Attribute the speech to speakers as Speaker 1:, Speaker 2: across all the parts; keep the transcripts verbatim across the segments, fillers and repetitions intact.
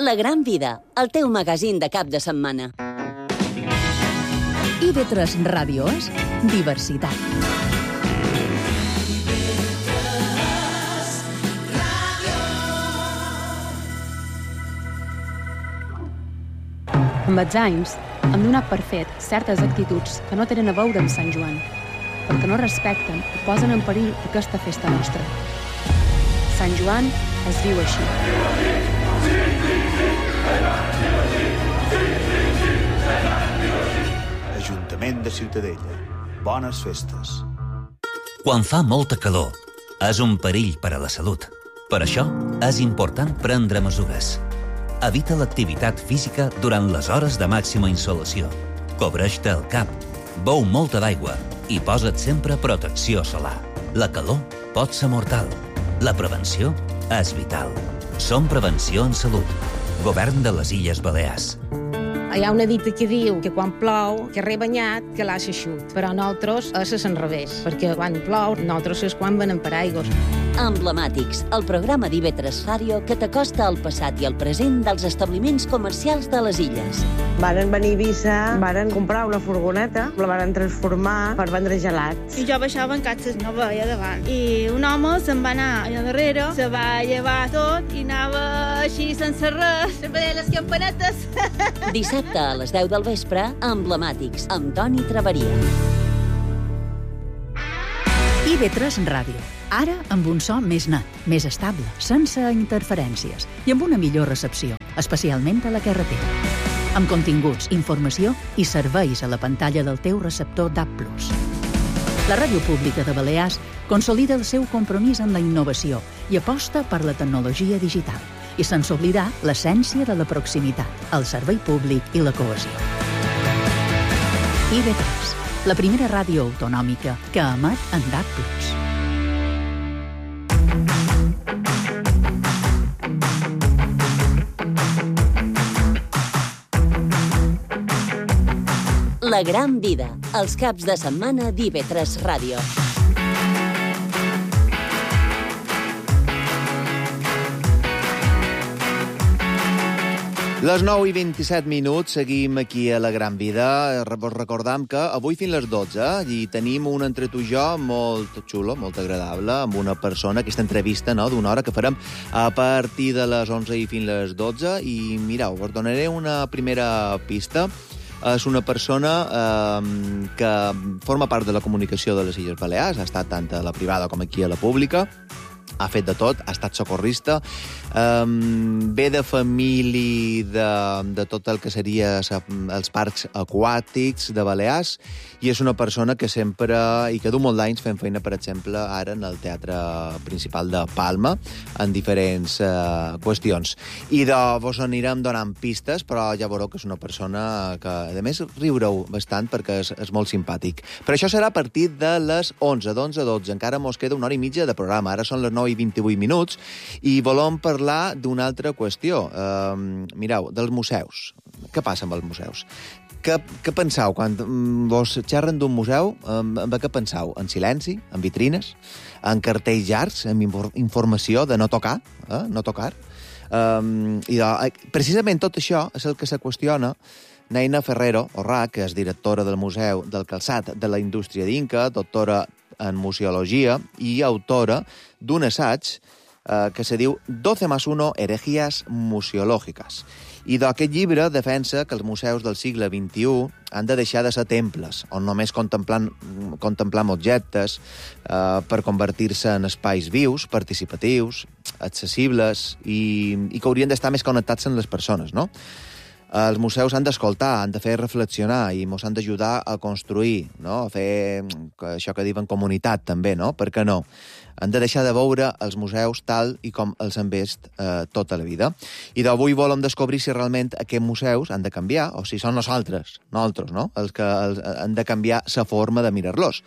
Speaker 1: La Gran Vida, el teu magazín de cap de setmana.
Speaker 2: I ve tres Ràdio és diversitat.
Speaker 3: Amb els anys, hem donat per fet certes actituds que no tenen a veure amb Sant Joan, perquè no respecten i posen en perill aquesta festa nostra. Sant Joan es viu així.
Speaker 4: Ajuntament de Ciutadella. Bones festes.
Speaker 5: Quan fa molta calor, és un perill per a la salut. Per això, és important prendre mesures. Evita l'activitat física durant les hores de màxima insolació. Cobreix-te el cap, beu molta d'aigua i posa't sempre protecció solar. La calor pot ser mortal. La prevenció és vital. Som Prevenció en Salut. Govern de les Illes Balears.
Speaker 6: Hi ha una dita que diu que quan plou, que rebanyat, que l'ha xeixut. Però nosaltres és l'enrevés, perquè quan plou, nosaltres és quan venen per aigües.
Speaker 1: Emblemàtics, el programa d'I V tres Ràdio que t'acosta al passat i al present dels establiments comercials de les illes.
Speaker 7: Varen venir a Eivissa, varen comprar una furgoneta, la varen transformar per vendre gelats.
Speaker 8: I jo baixava en catxes, no veia davant. I un home se'n va anar allà darrere, se va llevar tot i anava així sense res, sempre deia les campanetes.
Speaker 1: Dissabte a les deu del vespre, Emblemàtics, amb Toni Traveria.
Speaker 2: I ve tres Ràdio. Ara amb un so més net, més estable, sense interferències i amb una millor recepció, especialment a la carretera. Amb continguts, informació i serveis a la pantalla del teu receptor D A B plus. La Ràdio Pública de Balears consolida el seu compromís amb la innovació i aposta per la tecnologia digital i sense oblidar l'essència de la proximitat, el servei públic i la cohesió. I ve tres, la primera ràdio autonòmica que emet en D A B plus.
Speaker 1: La Gran Vida, els caps de setmana d'I V tres Ràdio.
Speaker 9: Les nou i vint-i-set minuts, seguim aquí a La Gran Vida. Vos recordam que avui fins les dotze i tenim un entre tu i jo molt xulo, molt agradable, amb una persona, aquesta entrevista no, d'una hora que farem a partir de les onze i fins les dotze. I mireu, us donaré una primera pista. És una persona eh, que forma part de la comunicació de les Illes Balears, ha estat tant a la privada com aquí a la pública, ha fet de tot, ha estat socorrista, um, ve de família de, de tot el que seria els parcs aquàtics de Balears i és una persona que sempre, i que du molt d'anys fent feina, per exemple, ara en el Teatre Principal de Palma, en diferents uh, qüestions. I de, vos anirem donant pistes, però ja veureu que és una persona que, a més, riureu bastant perquè és, és molt simpàtic. Però això serà a partir de les onze, d'onze a dotze. Encara mos queda una hora i mitja de programa. Ara són les nou i vint-i-vuit minuts i volem parlar d'una altra qüestió. Uh, mireu, dels museus. Què passa amb els museus? Què, què penseu? Quan vos xerren d'un museu, amb, amb què penseu? En silenci? En vitrines? En cartells llargs? En informació de no tocar? Eh? No tocar? Um, i de, precisament tot això és el que se qüestiona Neina Ferrero Orrà, que és directora del Museu del Calçat de la Indústria d'Inca, doctora en museologia i autora d'un assaig eh, que se diu doce más uno herejías museològiques. I d'aquest llibre defensa que els museus del segle vint-i-u han de deixar de ser temples, on només contemplant, contemplam objectes eh, per convertir-se en espais vius, participatius, accessibles i, i que haurien d'estar més connectats amb les persones, no? Els museus han d'escoltar, han de fer reflexionar i ens han d'ajudar a construir, no? A fer això que diuen comunitat, també, no? Per què no? Han de deixar de veure els museus tal i com els han vist eh, tota la vida. I d'avui volem descobrir si realment aquests museus han de canviar o si són nosaltres, nosaltres, no? Els que els, han de canviar la forma de mirar-los.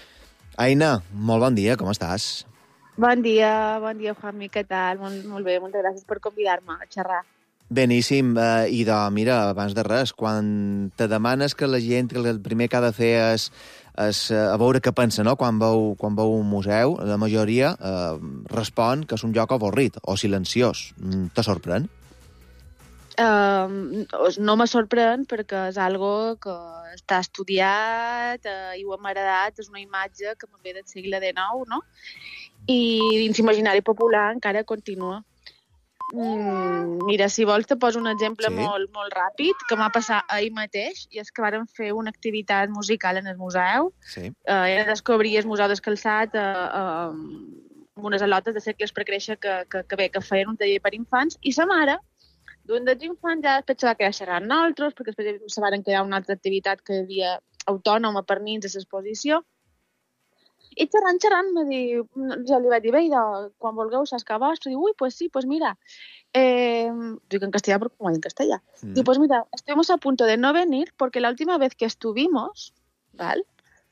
Speaker 9: Aina, molt bon dia, com estàs?
Speaker 10: Bon dia, bon dia, Juanmi, què tal? Molt, molt bé, moltes gràcies per convidar-me a xerrar.
Speaker 9: Beníssim, eh, i de, mira, abans de res, quan te demanes que la gent, que el primer que ha de fer és, és a veure què pensa, no?, quan veu, quan veu un museu, la majoria eh, respon que és un lloc avorrit o silenciós. Te sorprèn?
Speaker 10: Uh, no me sorprèn perquè és algo que està estudiat uh, i ho hem heredat, és una imatge que ve del segle dinou, no? I dins l'imaginari popular encara continua. Mm, mira, si vols te poso un exemple sí. molt, molt ràpid que m'ha passat ahir mateix, i és que vàrem fer una activitat musical en el museu.
Speaker 9: Sí.
Speaker 10: Uh, era descobrir el Museu del Calçat uh, uh, amb unes al·lotes de cercles per créixer que, que, que bé, que feien un taller per infants, i sa mare d'un dels infants ja després se va quedar xerrant nosaltres, perquè després se van quedar una altra activitat que hi havia autònoma per nins a l'exposició. I xerrant, xerrant, me diu, jo li vaig dir, bé, quan vulgueu sascar vostre, diu, uy, pues sí, pues mira, eh, dic en castellà perquè m'ho dic en castellà, mm. diu, pues mira, estuvimos a punto de no venir porque la última vez que estuvimos, ¿vale?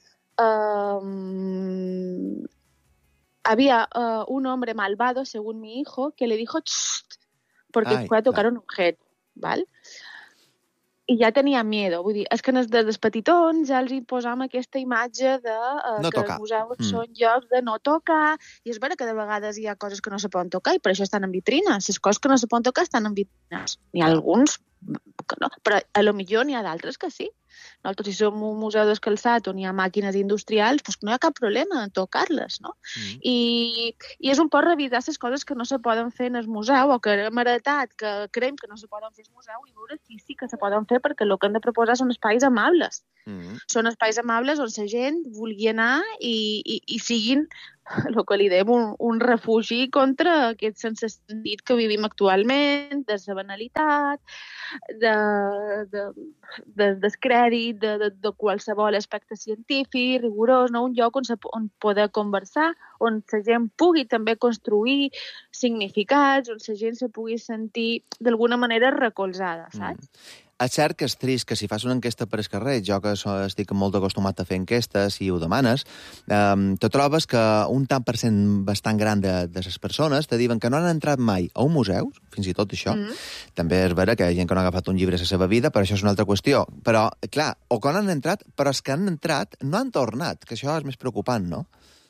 Speaker 10: Um, había uh, un hombre malvado, según mi hijo, que le dijo, Chst, porque Ai, fue a tocar clar. un objeto, ¿vale? I ja tenia miedo. Vull dir, és que des dels petitons ja els hi posam aquesta imatge de uh,
Speaker 9: no
Speaker 10: que
Speaker 9: tocar.
Speaker 10: els museus
Speaker 9: mm.
Speaker 10: són llocs de no tocar, i és vera que de vegades hi ha coses que no se poden tocar i per això estan en vitrines. Les coses que no se poden tocar estan en vitrines. N'hi ha alguns que no, però a lo millor n'hi ha d'altres que sí. Nosaltres, si som un museu del calçat on hi ha màquines industrials, doncs no hi ha cap problema en tocar-les, no? Mm. I, I és un poc revisar les coses que no se poden fer en el museu o que hem heretat, que creiem que no se poden fer al museu, i veure si sí que se poden fer, perquè el que hem de proposar són espais amables. Mm. Són espais amables on la gent vulgui anar i, i, i siguin el que li dèiem un, un refugi contra aquest sense sentit que vivim actualment, de la banalitat, de, de, de descrèdit, de, de, de qualsevol aspecte científic, rigorós, no? Un lloc on, se, on poder conversar, on la gent pugui també construir significats, on la gent se pugui sentir d'alguna manera recolzada, saps?
Speaker 9: Mm. És cert que és trist que si fas una enquesta per el carrer, jo que estic molt acostumat a fer enquestes i ho demanes, eh, te trobes que un tant per cent bastant gran de, de les persones te diuen que no han entrat mai a un museu, fins i tot això. Mm. També és vera que hi ha gent que no ha agafat un llibre a la seva vida, però això és una altra qüestió. Però, clar, o que no han entrat, però els que han entrat no han tornat, que això és més preocupant, no?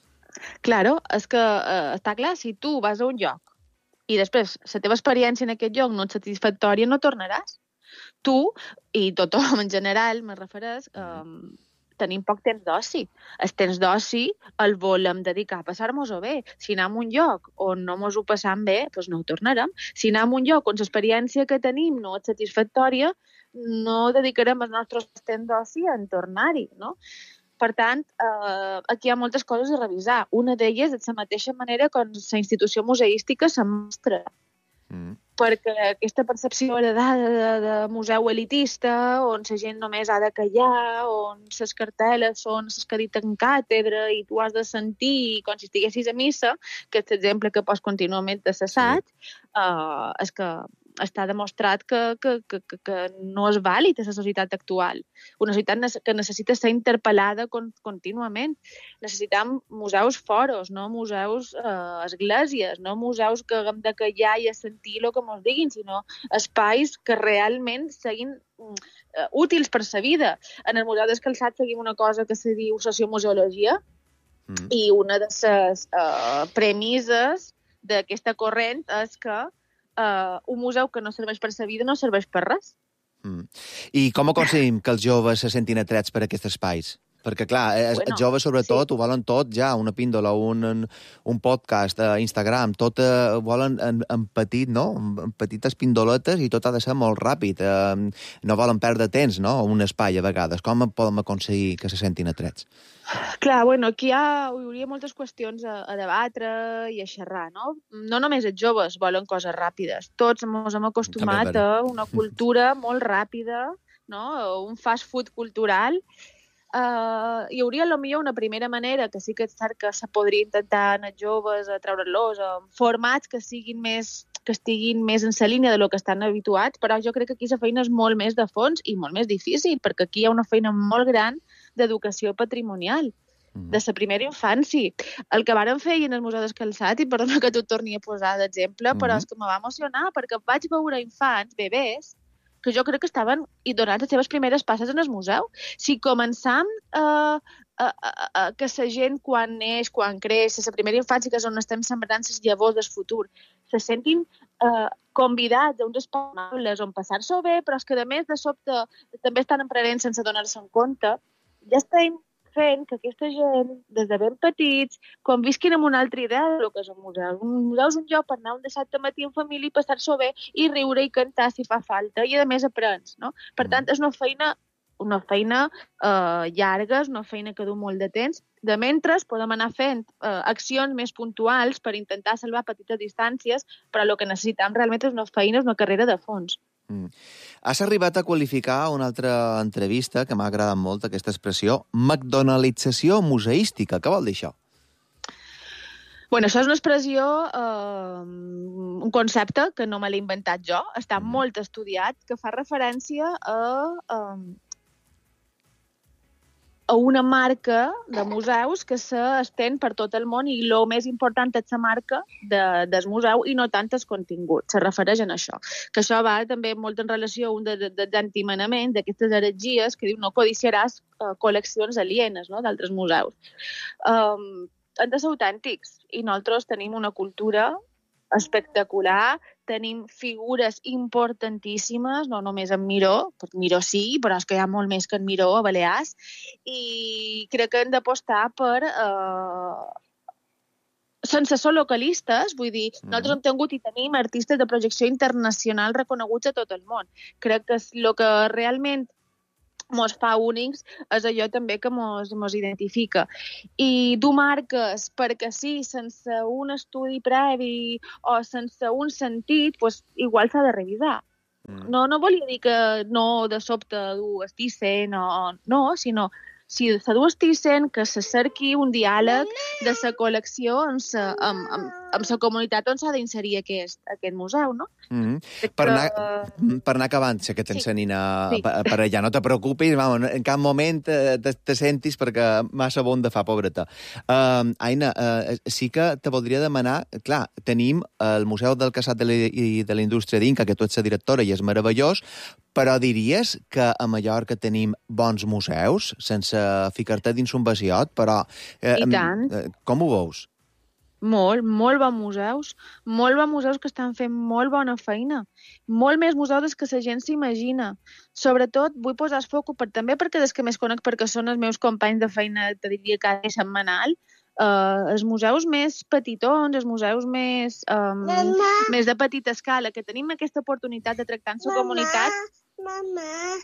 Speaker 10: Claro, és que eh, està clar, si tu vas a un lloc i després la teva experiència en aquest lloc no és satisfactòria, no tornaràs. Tu, i tothom en general, me refereix, um, tenim poc temps d'oci. El temps d'oci el volem dedicar a passar-nos-ho bé. Si anem a un lloc on no mos ho passam bé, doncs no ho tornarem. Si anem a un lloc on l'experiència que tenim no és satisfactòria, no dedicarem el nostre temps d'oci a tornar-hi, no? Per tant, eh, aquí hi ha moltes coses a revisar. Una d'elles és de la mateixa manera que la institució museística se mostra. Mm. Perquè aquesta percepció heredada de, de museu elitista, on la gent només ha de callar, on les cartel·les són les que diten càtedra i tu has de sentir com si estiguessis a missa, que és l'exemple que pots contínuament assassat, sí. uh, és que està demostrat que, que, que, que no és vàlid a la societat actual. Una societat que necessita ser interpel·lada contínuament. Necessitem museus foros, no museus eh, esglésies, no museus que haguem de callar i a sentir el que ens diguin, sinó espais que realment siguin eh, útils per la vida. En el Museu del Calçat seguim una cosa que se diu sociomuseologia, mm. i una de les eh, premisses d'aquesta corrent és que Uh, un museu que no serveix per sa vida no serveix per res.
Speaker 9: Mm. I com aconseguim que els joves se sentin atrets per aquests espais? Perquè, clar, els bueno, joves, sobretot, sí. ho volen tot ja, una píndola, un, un podcast, uh, Instagram, tot uh, ho volen en, en petit, no? En petites pindoletes i tot ha de ser molt ràpid. Uh, no volen perdre temps, no?, un espai a vegades. Com podem aconseguir que se sentin atrets?
Speaker 10: Clar, bueno, aquí hi, ha, hi hauria moltes qüestions a, a debatre i a xerrar, no? No només els joves volen coses ràpides. Tots ens hem acostumat a una cultura molt ràpida, no? Un fast food cultural. Uh, hi hauria potser una primera manera, que sí que és cert que se podria intentar en els joves a treure-los en formats que siguin més que estiguin més en la línia de lo que estan habituats, però jo crec que aquí la feina és molt més de fons i molt més difícil, perquè aquí hi ha una feina molt gran d'educació patrimonial, mm. de la primera infància. El que vàrem fer en el Museu del Calçat, i perdona que t'ho torni a posar d'exemple, mm. però és que me va emocionar, perquè vaig veure infants, bebès, que jo crec que estaven i donant les seves primeres passes en el museu. Si començam uh, uh, uh, uh, que la gent, quan neix, quan creix, la primera infància, que és on estem sembrant les llavors del futur, se sentin uh, convidats a uns espais amables on passar-s'ho bé, però és que, a més, de sobte, també estan emprenent sense donar-se en compte. Ja estem fent que aquesta gent, des de ben petits, convisquin amb una altra idea del que és un museu. Un museu és un lloc per anar un dissabte matí en família i passar-s'ho bé i riure i cantar si fa falta, i a més aprens, no? Per tant, és una feina una feina eh, llarga, és una feina que du molt de temps. De mentre podem anar fent eh, accions més puntuals per intentar salvar petites distàncies, però el que necessitem realment és una feina, és una carrera de fons.
Speaker 9: Mm. Has arribat a qualificar una altra entrevista, que m'ha agradat molt aquesta expressió, McDonaldització museística. Què vol dir això?
Speaker 10: Bueno, això és una expressió, eh, un concepte que no me l'he inventat jo, està mm. molt estudiat, que fa referència a... a a una marca de museus que s'estén per tot el món i el més important és la marca de, del museu i no tant el contingut. Se refereix a això. Que això va també molt en relació a un dels de, de, antimanaments d'aquestes heretgies que diu no codiciaràs uh, col·leccions alienes, no?, d'altres museus. Um, han de ser autèntics i nosaltres tenim una cultura espectacular, tenim figures importantíssimes, no només en Miró, perquè Miró sí, però és que hi ha molt més que en Miró a Balears, i crec que hem d'apostar per... Eh, sense ser localistes, vull dir, mm. nosaltres hem tingut i tenim artistes de projecció internacional reconeguts a tot el món. Crec que el que realment mos fa únics és allò també que mos, mos identifica. I dur marques perquè sí, sense un estudi previ o sense un sentit, pues, igual s'ha de revisar. Mm. No, no volia dir que no de sobte dur Thyssen o no, sinó si se du Thyssen, que se cerqui un diàleg de la col·lecció amb la amb, amb, amb la comunitat on s'ha d'inserir aquest, aquest museu, no?
Speaker 9: Mm-hmm. Per, anar, uh... per anar acabant, sé que tens sí. nina sí. per, per allà, no te preocupis, vamos, en cap moment te, te sentis perquè massa bon de fa, pobreta. Uh, Aina, uh, sí que te voldria demanar, clar, tenim el Museu del Casat de la, i de la Indústria d'Inca, que tu ets la directora i és meravellós, però diries que a Mallorca tenim bons museus, sense ficar-te dins un vasiot, però... Eh,
Speaker 10: I tant.
Speaker 9: Eh, com ho veus?
Speaker 10: Molt, molt bons museus. Molt bons museus que estan fent molt bona feina. Molt més museus des que la gent s'imagina. Sobretot, vull posar el foc per, també perquè des que més conec, perquè són els meus companys de feina, te diria quasi setmanal, uh, els museus més petitons, els museus més, um, més de petita escala, que tenim aquesta oportunitat de tractar en la comunitat...
Speaker 7: Mamà,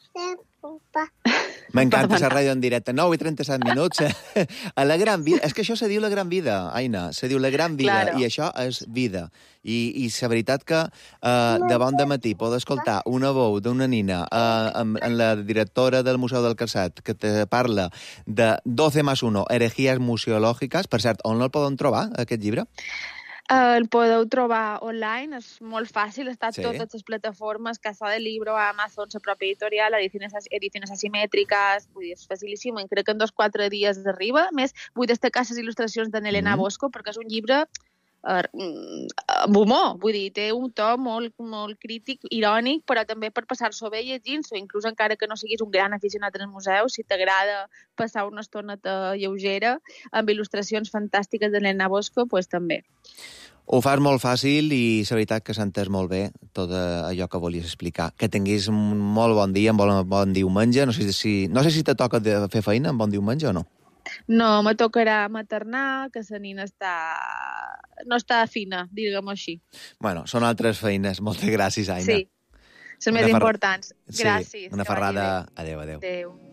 Speaker 7: pupa.
Speaker 9: M'encanta la ràdio en directe. nou i trenta-set minuts. A la gran vida. És que això se diu la gran vida, Aina. Se diu la gran vida. Claro. I això és vida. I, i la veritat que eh, de bon de matí poder escoltar una veu d'una nina eh, amb, amb la directora del Museu del Casat que te parla de doce más uno, herejías museològiques. Per cert, on el poden trobar, aquest llibre?
Speaker 10: El podeu trobar online, és molt fàcil, està a sí. totes les plataformes, Casa del Libro, Amazon, la pròpia editorial, ediciones, ediciones asimètriques, vull dir, és facilíssim, i crec que en dos o quatre dies arriba. A més, vull destacar les il·lustracions d'en Elena mm. Bosco, perquè és un llibre eh, amb humor, vull dir, té un to molt, molt crític, irònic, però també per passar-s'ho bé llegint-s'ho, inclús encara que no siguis un gran aficionat als museus, si t'agrada passar una estona lleugera amb il·lustracions fantàstiques d'Elena Bosco, doncs també.
Speaker 9: Ho fas molt fàcil i la veritat que s'ha entès molt bé tot allò que volies explicar. Que tinguis un molt bon dia, un bon, bon diumenge. No sé si, no sé si te toca de fer feina en bon diumenge o no.
Speaker 10: No, me tocarà maternar, que la nina està... no està fina, diguem-ho així.
Speaker 9: Bueno, són altres feines. Moltes gràcies, Aina.
Speaker 10: Sí, són més importants. Gràcies.
Speaker 9: Sí, una ferrada. Adéu, adéu.
Speaker 10: Adéu.